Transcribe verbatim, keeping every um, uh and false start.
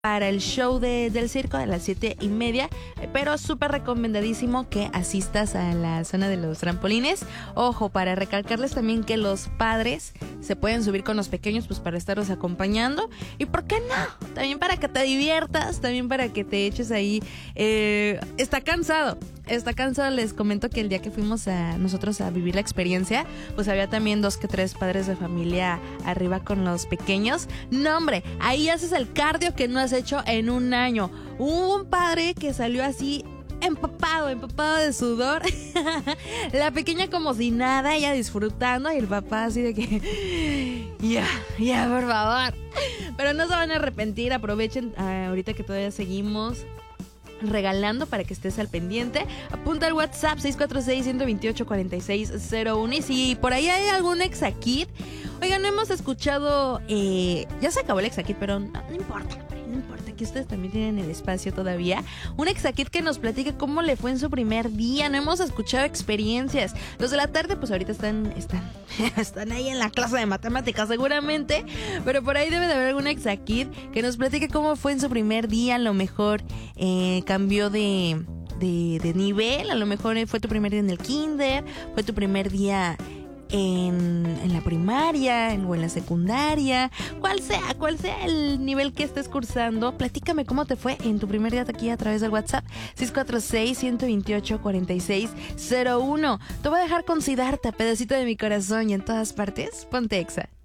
para el show de, del circo de las siete y media, pero súper recomendadísimo que asistas a la zona de los trampolines. Ojo, para recalcarles también que los padres se pueden subir con los pequeños, pues para estarlos acompañando. Y por qué no, también para que te diviertas, también para que te eches ahí. Eh, está cansado, está cansado. Les comento que el día que fuimos a nosotros a vivir la experiencia, pues había también dos que tres padres de familia arriba con los pequeños. No, hombre, ahí haces el cardio que no has hecho en un año. Hubo un padre que salió así empapado, empapado de sudor. La pequeña como si nada, ella disfrutando, y el papá así de que ya, ya, por favor. Pero no se van a arrepentir, aprovechen uh, ahorita que todavía seguimos regalando para que estés al pendiente. Apunta al WhatsApp seis cuatro seis, uno dos ocho, cuatro seis cero uno. Y si por ahí hay algún Exakid, oigan, no hemos escuchado, eh, ya se acabó el Exakid, pero no, no importa, no importa, que ustedes también tienen el espacio todavía. Un Exakid que nos platique cómo le fue en su primer día. No hemos escuchado experiencias. Los de la tarde, pues ahorita están, están, están ahí en la clase de matemáticas seguramente, pero por ahí debe de haber algún Exakid que nos platique cómo fue en su primer día. A lo mejor eh, cambió de, de, de nivel, a lo mejor fue tu primer día en el kinder, fue tu primer día En, en la primaria en, o en la secundaria, cual sea, cual sea el nivel que estés cursando. Platícame cómo te fue en tu primer día aquí a través del WhatsApp seis cuatro seis, uno dos ocho, cuatro seis cero uno. Te voy a dejar con Siddhartha, pedacito de mi corazón, y en todas partes, ponte Exa.